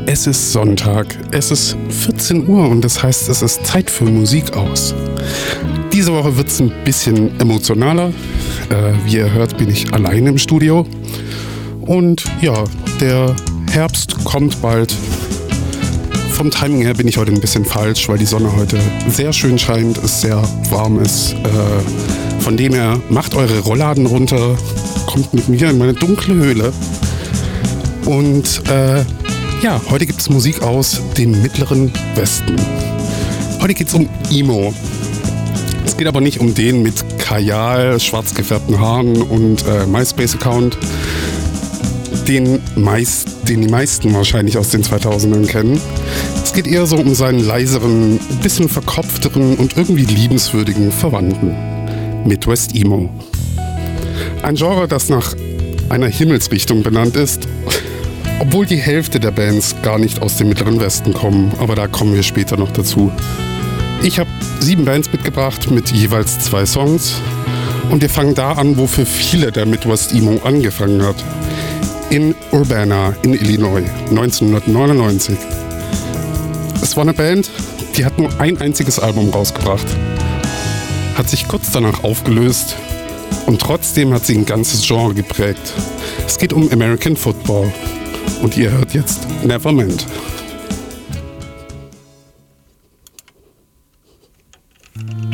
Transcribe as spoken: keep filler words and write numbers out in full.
Es ist Sonntag, es ist vierzehn Uhr und das heißt, es ist Zeit für Musik aus. Diese Woche wird es ein bisschen emotionaler. Äh, wie ihr hört, bin ich alleine im Studio. Und ja, der Herbst kommt bald. Vom Timing her bin ich heute ein bisschen falsch, weil die Sonne heute sehr schön scheint, es sehr warm ist. Äh, von dem her, macht eure Rollladen runter, kommt mit mir in meine dunkle Höhle. Und äh, ja, heute gibt es Musik aus dem Mittleren Westen. Heute geht es um Emo. Es geht aber nicht um den mit Kajal, schwarz gefärbten Haaren und äh, MySpace-Account, den, meist, den die meisten wahrscheinlich aus den zweitausendern kennen. Es geht eher so um seinen leiseren, bisschen verkopfteren und irgendwie liebenswürdigen Verwandten. Midwest Emo. Ein Genre, das nach einer Himmelsrichtung benannt ist, obwohl die Hälfte der Bands gar nicht aus dem Mittleren Westen kommen, aber da kommen wir später noch dazu. Ich habe sieben Bands mitgebracht mit jeweils zwei Songs und wir fangen da an, wo für viele der Midwest Emo angefangen hat. In Urbana in Illinois, neunzehnhundertneunundneunzig. Es war eine Band, die hat nur ein einziges Album rausgebracht, hat sich kurz danach aufgelöst und trotzdem hat sie ein ganzes Genre geprägt. Es geht um American Football. Und ihr hört jetzt Nevermind.